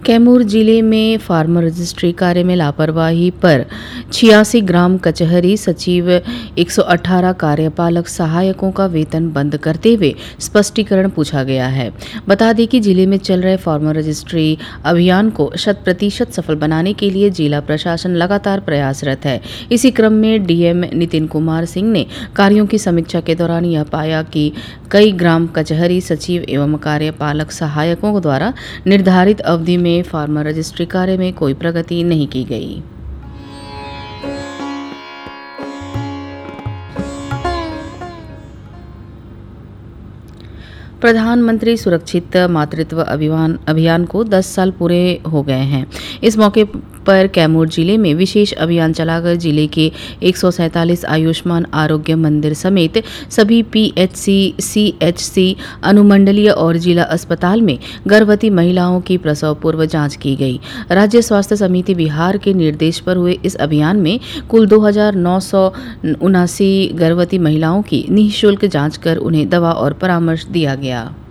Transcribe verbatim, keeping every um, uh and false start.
कैमूर जिले में farmer registry कार्य में लापरवाही पर छियासी ग्राम कचहरी सचिव एक सौ अठारह कार्यपालक सहायकों का वेतन बंद करते हुए स्पष्टीकरण पूछा गया है। बता दें कि जिले में चल रहे फार्मर रजिस्ट्री अभियान को शत प्रतिशत सफल बनाने के लिए जिला प्रशासन लगातार प्रयासरत है। इसी क्रम में डीएम नितिन कुमार सिंह ने कार्यों की समीक्षा के दौरान यह पाया कि कई ग्राम कचहरी सचिव एवं कार्यपालक सहायकों द्वारा निर्धारित अवधि में फार्मर रजिस्ट्री कार्य में कोई प्रगति नहीं की गई। प्रधानमंत्री सुरक्षित मातृत्व अभियान अभियान को दस साल पूरे हो गए हैं। इस मौके पर कैमूर जिले में विशेष अभियान चलाकर जिले के एक सौ सैंतालीस आयुष्मान आरोग्य मंदिर समेत सभी पीएचसी, सीएचसी, अनुमंडलीय और जिला अस्पताल में गर्भवती महिलाओं की प्रसव पूर्व जांच की गई। राज्य स्वास्थ्य समिति बिहार के निर्देश पर हुए इस अभियान में कुल दो हजार नौ सौ उनासी गर्भवती महिलाओं की निःशुल्क जांच कर उन्हें दवा और परामर्श दिया गया।